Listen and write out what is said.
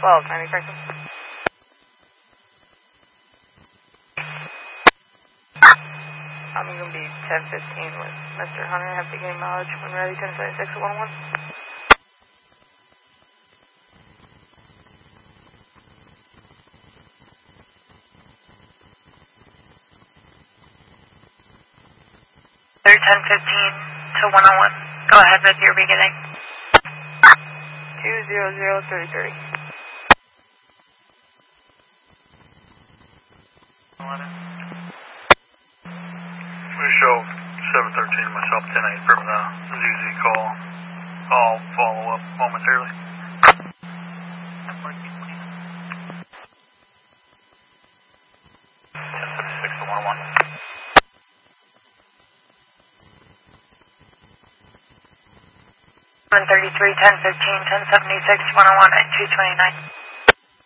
12, Miami Crescent. I'm going to be 1015 with Mr. Hunter. Have to gain mileage when ready, 1076 at 101. They're 1015 to 101. Go ahead with your beginning. 20033. 11. We show 713 myself 10-8 from the ZZ call. I'll follow up momentarily. 1076 to 101. 133, 1015, 1076, 101 at 229.